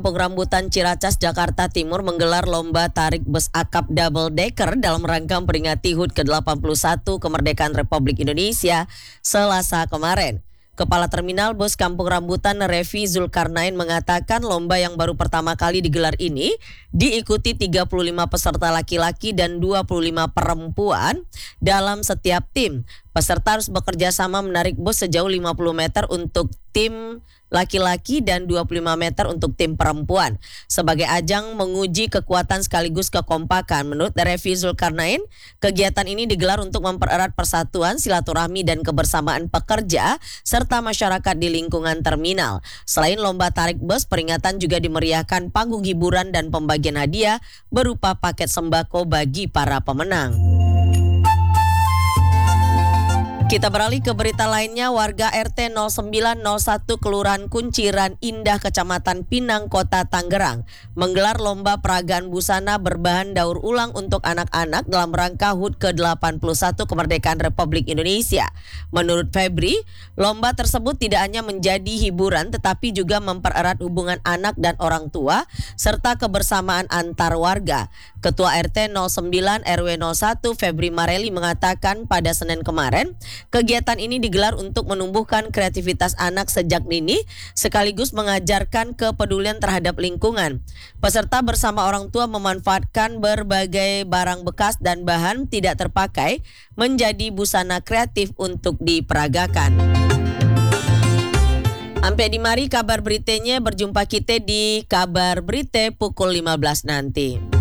Kampung Rambutan Ciracas, Jakarta Timur menggelar lomba tarik bus akap double decker dalam rangka memperingati HUT ke-81 kemerdekaan Republik Indonesia Selasa kemarin. Kepala Terminal Bus Kampung Rambutan Revi Zulkarnain mengatakan lomba yang baru pertama kali digelar ini diikuti 35 peserta laki-laki dan 25 perempuan dalam setiap tim. Peserta harus bekerja sama menarik bus sejauh 50 meter untuk tim laki-laki dan 25 meter untuk tim perempuan. Sebagai ajang menguji kekuatan sekaligus kekompakan, menurut Revi Zulkarnain, kegiatan ini digelar untuk mempererat persatuan, silaturahmi dan kebersamaan pekerja serta masyarakat di lingkungan terminal. Selain lomba tarik bus, peringatan juga dimeriahkan panggung hiburan dan pembagian hadiah berupa paket sembako bagi para pemenang. Kita beralih ke berita lainnya. Warga RT 0901 Kelurahan Kunciran Indah, Kecamatan Pinang, Kota Tangerang menggelar lomba peragaan busana berbahan daur ulang untuk anak-anak dalam rangka HUT ke-81 kemerdekaan Republik Indonesia. Menurut Febri, lomba tersebut tidak hanya menjadi hiburan tetapi juga mempererat hubungan anak dan orang tua serta kebersamaan antar warga. Ketua RT 09 RW 01 Febri Mareli mengatakan pada Senin kemarin, kegiatan ini digelar untuk menumbuhkan kreativitas anak sejak dini sekaligus mengajarkan kepedulian terhadap lingkungan. Peserta bersama orang tua memanfaatkan berbagai barang bekas dan bahan tidak terpakai menjadi busana kreatif untuk diperagakan. Sampai di mari kabar beritanya, berjumpa kita di kabar berita pukul 15 nanti.